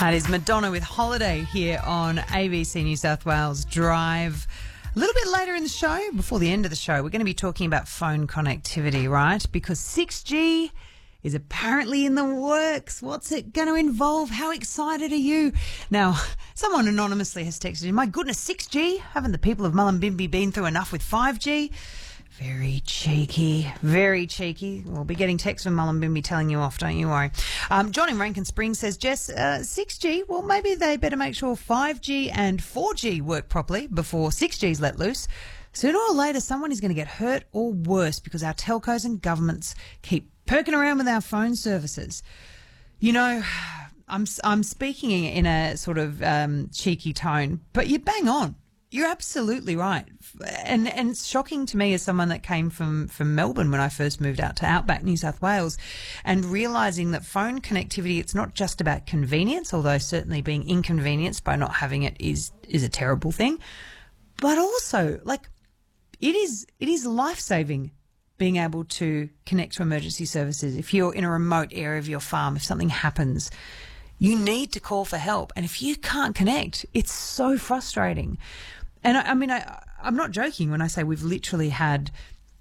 That is Madonna with Holiday here on ABC New South Wales Drive. A little bit later in the show, before the end of the show, we're going to be talking about phone connectivity, right? Because 6G is apparently in the works. What's it going to involve? How excited are you? Now, someone anonymously has texted in, my goodness, 6G? Haven't the people of Mullumbimby been through enough with 5G? Very cheeky, very cheeky. We'll be getting texts from Mullumbimby telling you off, don't you worry. John in Rankin Springs says, Jess, 6G, well, maybe they better make sure 5G and 4G work properly before 6G's let loose. Sooner or later, someone is going to get hurt or worse because our telcos and governments keep perking around with our phone services. You know, I'm speaking in a sort of cheeky tone, but you bang on. You're absolutely right. And it's shocking to me as someone that came from Melbourne when I first moved out to outback New South Wales, and realising that phone connectivity, it's not just about convenience, although certainly being inconvenienced by not having it is a terrible thing, but also, like, it is life-saving being able to connect to emergency services. If you're in a remote area of your farm, if something happens, you need to call for help. And if you can't connect, it's so frustrating. And I'm not joking when I say we've literally had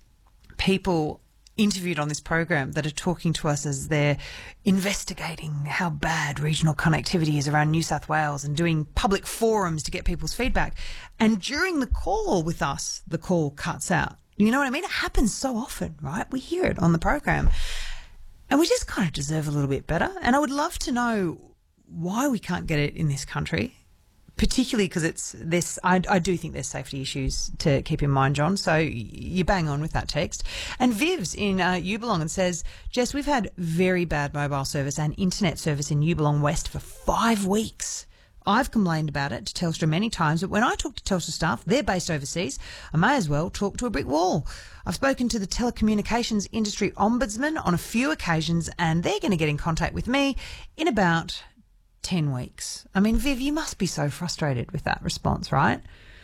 people interviewed on this program that are talking to us as they're investigating how bad regional connectivity is around New South Wales and doing public forums to get people's feedback. And during the call with us, the call cuts out. You know what I mean? It happens so often, right? We hear it on the program. And we just kind of deserve a little bit better. And I would love to know why we can't get it in this country, particularly because it's this. I do think there's safety issues to keep in mind, John. So you bang on with that text. And Viv's in Ubalong and says, Jess, we've had very bad mobile service and internet service in Ubalong West for 5 weeks. I've complained about it to Telstra many times, but when I talk to Telstra staff, they're based overseas, I may as well talk to a brick wall. I've spoken to the telecommunications industry ombudsman on a few occasions, and they're going to get in contact with me in about 10 weeks. I mean, Viv, you must be so frustrated with that response, right?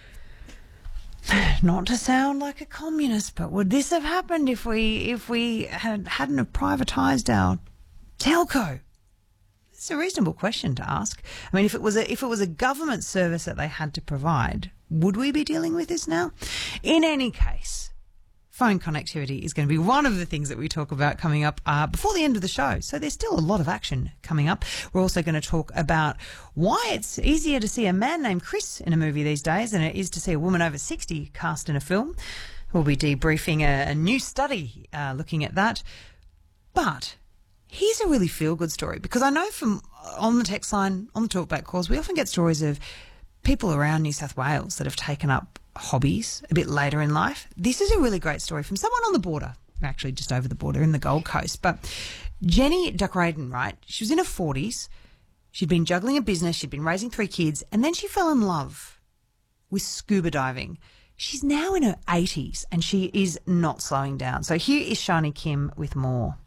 Not to sound like a communist, but would this have happened if we hadn't have privatised our telco? It's a reasonable question to ask. I mean, if it was a government service that they had to provide, would we be dealing with this now? In any case, phone connectivity is going to be one of the things that we talk about coming up before the end of the show. So there's still a lot of action coming up. We're also going to talk about why it's easier to see a man named Chris in a movie these days than it is to see a woman over 60 cast in a film. We'll be debriefing a new study looking at that. But here's a really feel-good story, because I know from on the text line, on the talkback calls, we often get stories of people around New South Wales that have taken up hobbies a bit later in life. This is a really great story from someone on the border, actually just over the border in the Gold Coast. But Jenny Duckraden, right, she was in her 40s. She'd been juggling a business, she'd been raising 3 kids, and then she fell in love with scuba diving. She's now in her 80s and she is not slowing down. So here is Shani Kim with more.